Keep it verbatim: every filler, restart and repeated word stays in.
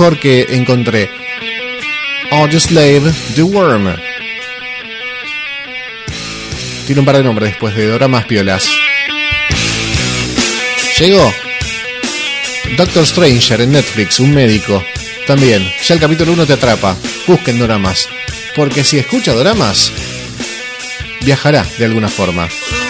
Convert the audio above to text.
mejor que encontré. Audioslave The Worm. Tiene un par de nombres después de doramas piolas. Llegó Doctor Stranger en Netflix, un médico. También, ya el capítulo uno te atrapa. Busquen doramas, porque si escucha doramas, viajará de alguna forma.